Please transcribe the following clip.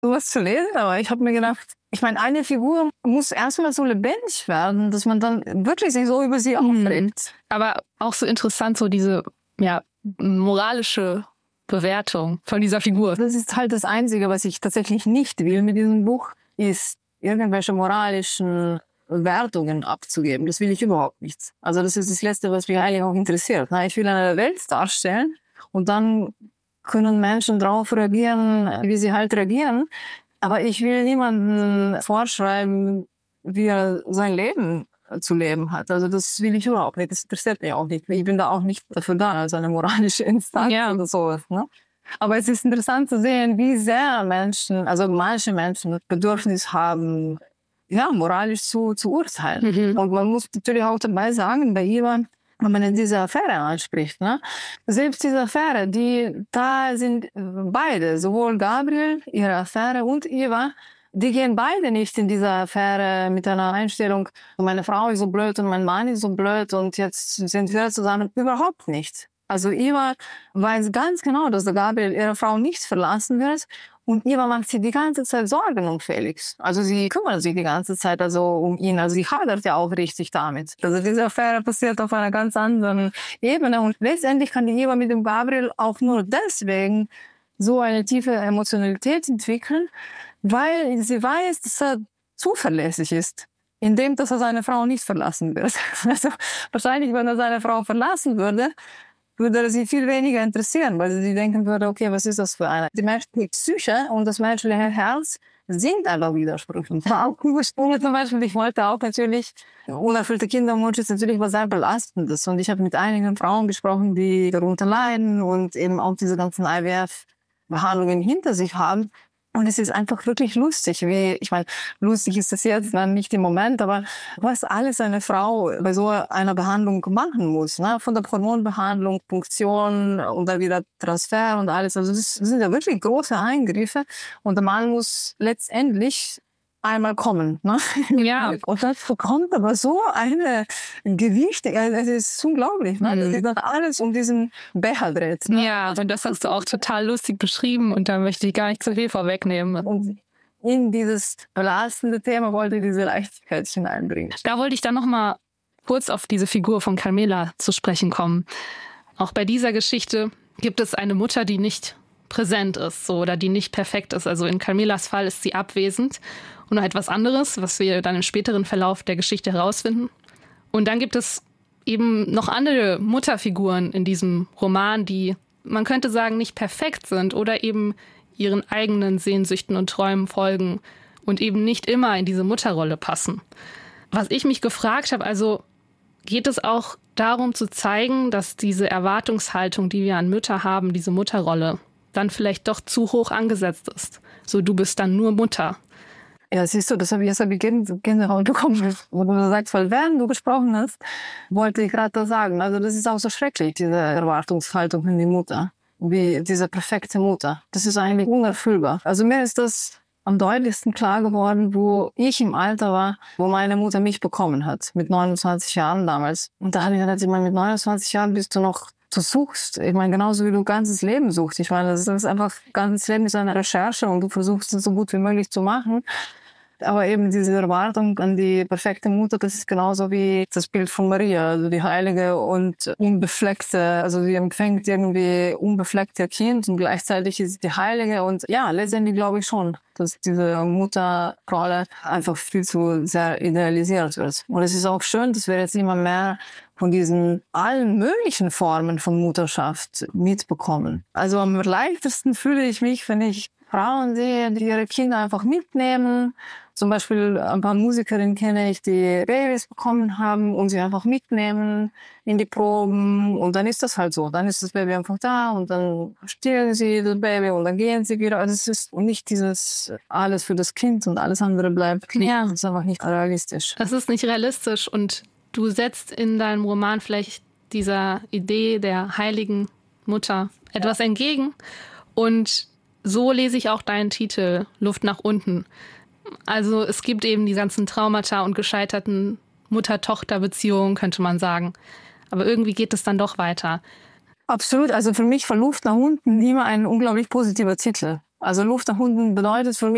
sowas zu lesen, aber ich habe mir gedacht, ich meine, eine Figur muss erstmal so lebendig werden, dass man dann wirklich sich so über sie aufregt. Aber auch so interessant, so diese moralische Bewertung von dieser Figur. Das ist halt das Einzige, was ich tatsächlich nicht will mit diesem Buch, ist irgendwelche moralischen Wertungen abzugeben. Das will ich überhaupt nicht. Also das ist das Letzte, was mich eigentlich auch interessiert. Ich will eine Welt darstellen und dann können Menschen darauf reagieren, wie sie halt reagieren. Aber ich will niemandem vorschreiben, wie er sein Leben zu leben hat. Also das will ich überhaupt nicht. Das interessiert mich auch nicht. Ich bin da auch nicht dafür da, als eine moralische Instanz oder sowas. Ne? Aber es ist interessant zu sehen, wie sehr manche Menschen Bedürfnis haben, moralisch zu urteilen. Und man muss natürlich auch dabei sagen, bei Ivan, wenn man diese Affäre anspricht, ne? Selbst diese Affäre, da sind beide, sowohl Gabriel, ihre Affäre und Eva, die gehen beide nicht in diese Affäre mit einer Einstellung, meine Frau ist so blöd und mein Mann ist so blöd und jetzt sind wir zusammen. Überhaupt nicht. Also Eva weiß ganz genau, dass der Gabriel ihre Frau nicht verlassen wird. Und Eva macht sich die ganze Zeit Sorgen um Felix. Also sie kümmert sich die ganze Zeit um ihn. Also sie hadert ja auch richtig damit. Also diese Affäre passiert auf einer ganz anderen Ebene. Und letztendlich kann die Eva mit dem Gabriel auch nur deswegen so eine tiefe Emotionalität entwickeln, weil sie weiß, dass er zuverlässig ist, indem dass er seine Frau nicht verlassen wird. Also wahrscheinlich, wenn er seine Frau verlassen würde er sie viel weniger interessieren, weil sie denken würde, okay, was ist das für eine? Die menschliche Psyche und das menschliche Herz sind einfach widersprüchlich. Auch zum Beispiel, ich wollte auch natürlich, unerfüllte Kinderwunsch ist natürlich was sehr Belastendes. Und ich habe mit einigen Frauen gesprochen, die darunter leiden und eben auch diese ganzen IVF-Behandlungen hinter sich haben. Und es ist einfach wirklich lustig. Lustig ist das jetzt nicht im Moment, aber was alles eine Frau bei so einer Behandlung machen muss, ne? Von der Hormonbehandlung, Punktion und dann wieder Transfer und alles. Also das sind ja wirklich große Eingriffe. Und der Mann muss letztendlich einmal kommen. Ne? Ja. Und das bekommt aber so eine Gewicht. Es ist unglaublich. Ne? Das ist alles um diesen Becher dreht. Ne? Ja, und das hast du auch total lustig beschrieben und da möchte ich gar nicht zu viel vorwegnehmen. Und in dieses belastende Thema wollte ich diese Leichtigkeit hineinbringen. Da wollte ich dann noch mal kurz auf diese Figur von Carmela zu sprechen kommen. Auch bei dieser Geschichte gibt es eine Mutter, die nicht präsent ist oder die nicht perfekt ist. Also in Carmelas Fall ist sie abwesend. Und noch etwas anderes, was wir dann im späteren Verlauf der Geschichte herausfinden. Und dann gibt es eben noch andere Mutterfiguren in diesem Roman, die, man könnte sagen, nicht perfekt sind oder eben ihren eigenen Sehnsüchten und Träumen folgen und eben nicht immer in diese Mutterrolle passen. Was ich mich gefragt habe, also geht es auch darum zu zeigen, dass diese Erwartungshaltung, die wir an Mütter haben, diese Mutterrolle, dann vielleicht doch zu hoch angesetzt ist. So, du bist dann nur Mutter. Ja, siehst du, das habe ich jetzt Gänsehaut bekommen, wo du sagst, weil während du gesprochen hast, wollte ich gerade das sagen. Also das ist auch so schrecklich, diese Erwartungshaltung in die Mutter, wie diese perfekte Mutter. Das ist eigentlich unerfüllbar. Also mir ist das am deutlichsten klar geworden, wo ich im Alter war, wo meine Mutter mich bekommen hat, mit 29 Jahren damals. Und da habe ich gedacht, mit 29 Jahren bist du noch, du suchst. Ich meine, genauso wie du ganzes Leben suchst. Ich meine, das ist einfach, ganzes Leben ist eine Recherche und du versuchst es so gut wie möglich zu machen. Aber eben diese Erwartung an die perfekte Mutter, das ist genauso wie das Bild von Maria, also die Heilige und unbefleckte, also sie empfängt irgendwie unbefleckt ihr Kind und gleichzeitig ist sie die Heilige. Und ja, letztendlich glaube ich schon, dass diese Mutterrolle einfach viel zu sehr idealisiert wird. Und es ist auch schön, dass wir jetzt immer mehr von diesen allen möglichen Formen von Mutterschaft mitbekommen. Also am leichtesten fühle ich mich, wenn ich Frauen sehe, die ihre Kinder einfach mitnehmen. Zum Beispiel ein paar Musikerinnen kenne ich, die Babys bekommen haben und sie einfach mitnehmen in die Proben. Und dann ist das halt so. Dann ist das Baby einfach da und dann stillen sie das Baby und dann gehen sie wieder. Also es ist nicht dieses alles für das Kind und alles andere bleibt. Ja. Das ist einfach nicht realistisch. Das ist nicht realistisch und du setzt in deinem Roman vielleicht dieser Idee der heiligen Mutter etwas entgegen. Und so lese ich auch deinen Titel, Luft nach unten. Also es gibt eben die ganzen Traumata und gescheiterten Mutter-Tochter-Beziehungen, könnte man sagen. Aber irgendwie geht es dann doch weiter. Absolut. Also für mich war Luft nach unten immer ein unglaublich positiver Titel. Also Luft nach unten bedeutet für mich,